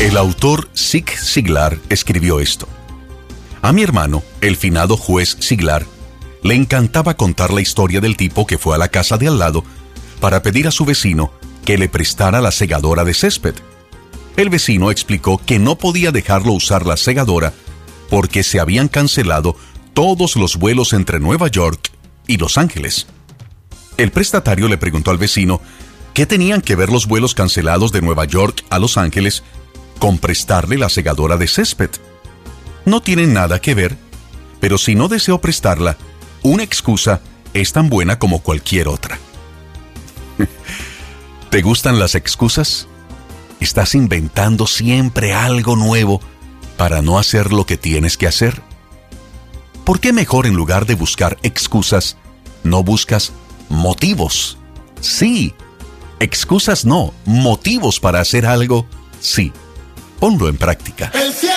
El autor Zig Ziglar escribió esto. A mi hermano, el finado juez Ziglar, le encantaba contar la historia del tipo que fue a la casa de al lado para pedir a su vecino que le prestara la segadora de césped. El vecino explicó que no podía dejarlo usar la segadora porque se habían cancelado todos los vuelos entre Nueva York y Los Ángeles. El prestatario le preguntó al vecino qué tenían que ver los vuelos cancelados de Nueva York a Los Ángeles con prestarle la segadora de césped. No tienen nada que ver, pero si no deseo prestarla, una excusa es tan buena como cualquier otra. ¿Te gustan las excusas? ¿Estás inventando siempre algo nuevo para no hacer lo que tienes que hacer? ¿Por qué mejor en lugar de buscar excusas, no buscas motivos? Sí, excusas no, motivos para hacer algo, sí. Ponlo en práctica.